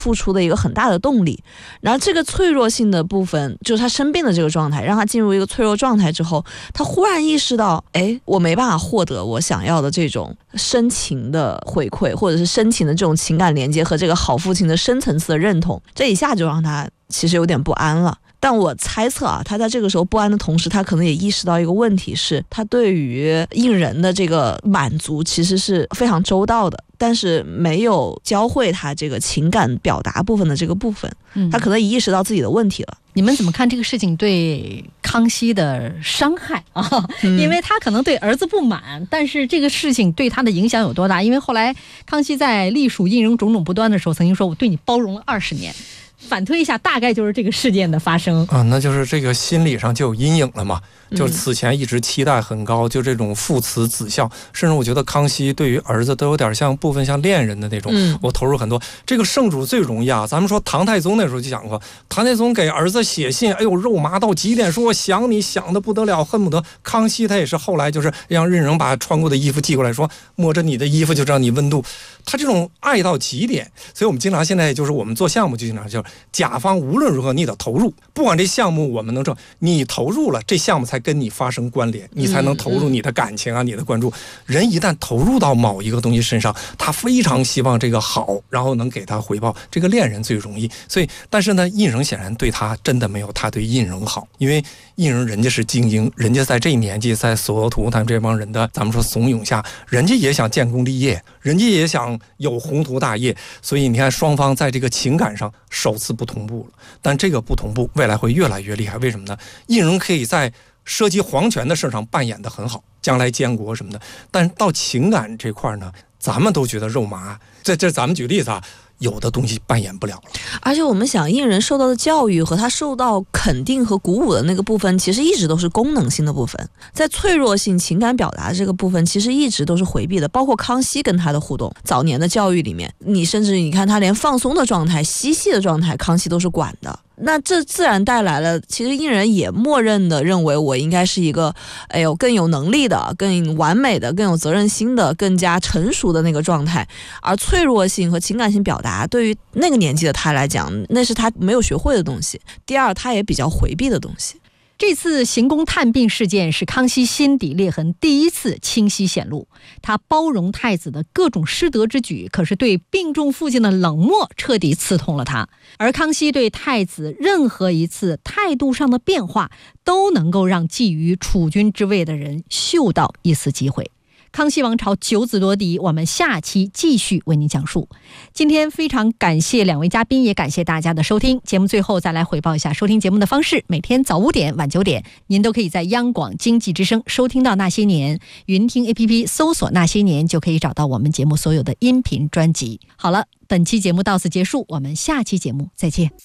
付出的一个很大的动力。然后这个脆弱性的部分，就是他生病的这个状态，让他进入一个脆弱状态之后，他忽然意识到，我没办法获得我想要的这种深情的回馈，或者是深情的这种情感连接和这个好父亲的深层次的认同，这一下就让他其实有点不安了。但我猜测啊，他在这个时候不安的同时，他可能也意识到一个问题是，他对于应人的这个满足其实是非常周到的，但是没有教会他这个情感表达部分的这个部分，他可能也意识到自己的问题了。 你们怎么看这个事情对康熙的伤害啊？因为他可能对儿子不满，但是这个事情对他的影响有多大？因为后来康熙在隶属应人种种不端的时候，曾经说我对你包容了20年。反推一下，大概就是这个事件的发生啊，那就是这个心理上就有阴影了嘛。就是此前一直期待很高，就这种父慈子孝，甚至我觉得康熙对于儿子都有点像部分像恋人的那种，我投入很多。这个圣主最容易啊，咱们说唐太宗那时候就讲过，唐太宗给儿子写信，肉麻到极点，说我想你想的不得了，恨不得。康熙他也是后来就是让胤禛把穿过的衣服寄过来，说摸着你的衣服就知道你温度，他这种爱到极点。所以我们经常现在就是我们做项目就经常就是甲方无论如何你得投入，不管这项目我们能挣，你投入了这项目才跟你发生关联，你才能投入你的感情啊，你的关注。人一旦投入到某一个东西身上，他非常希望这个好，然后能给他回报。这个恋人最容易，所以但是呢，胤禛显然对他真的没有他对胤禛好，因为胤禛人家是精英，人家在这年纪，在索额图他们这帮人的咱们说怂恿下，人家也想建功立业，人家也想有宏图大业，所以你看双方在这个情感上首次不同步了。但这个不同步未来会越来越厉害，为什么呢？胤禛可以在涉及皇权的事上扮演得很好，将来监国什么的，但到情感这块呢，咱们都觉得肉麻。这咱们举例子啊，有的东西扮演不了了。 而且我们想，胤禛受到的教育和他受到肯定和鼓舞的那个部分，其实一直都是功能性的部分，在脆弱性情感表达这个部分，其实一直都是回避的。包括康熙跟他的互动，早年的教育里面，你甚至你看他连放松的状态、嬉戏的状态，康熙都是管的。那这自然带来了，其实胤禛也默认的认为我应该是一个更有能力的、更完美的、更有责任心的、更加成熟的那个状态。而脆弱性和情感性表达对于那个年纪的他来讲，那是他没有学会的东西。第二，他也比较回避的东西。 这次行宫探病事件是康熙心底裂痕第一次清晰显露，他包容太子的各种失德之举，可是对病重父亲的冷漠彻底刺痛了他。而康熙对太子任何一次态度上的变化，都能够让觊觎储君之位的人嗅到一丝机会。康熙王朝9子夺嫡，我们下期继续为您讲述。今天非常感谢2位嘉宾，也感谢大家的收听。节目最后再来回报一下收听节目的方式，每天早5点、晚9点，您都可以在央广经济之声收听到那些年，云听 APP 搜索那些年，就可以找到我们节目所有的音频专辑。好了，本期节目到此结束，我们下期节目再见。